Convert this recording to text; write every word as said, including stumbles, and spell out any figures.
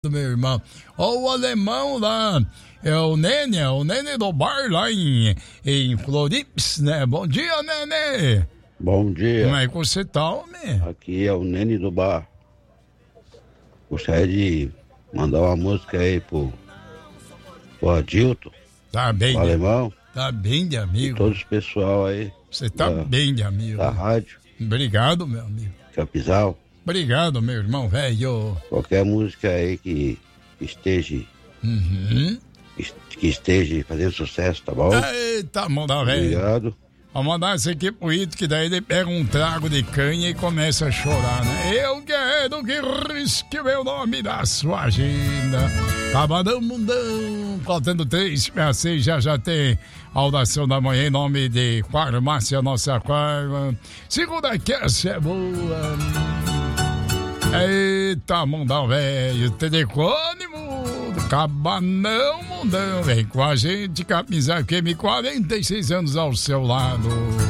Meu irmão, ó, o alemão lá, é o Nene, é o Nene do bar lá em, em Florips, né? Bom dia, Nene. Bom dia. Como é que você tá, homem? Aqui é o Nene do bar. Gostaria de mandar uma música aí pro, pro Adilton. Tá bem, pro alemão. Tá bem de amigo. E todos os pessoal aí. Você tá da, bem de amigo. Da rádio. Obrigado, meu amigo. Capizal. Obrigado, meu irmão, velho. Qualquer música aí que esteja, uhum. que esteja fazendo sucesso, tá bom? Eita, manda, velho. Obrigado. Vou mandar esse aqui pro Ito, que daí ele pega um trago de canha e começa a chorar, né? Eu quero que risque meu nome da sua agenda. Cabadão Mundão, faltando três para seis, já já tem audação da manhã em nome de Farmácia Nossa Farma. Segunda que essa é boa. Eita, Mundão, velho, telefone mudo, Cabanão Mundão, vem com a gente, Capizal Q M, quarenta e seis anos ao seu lado.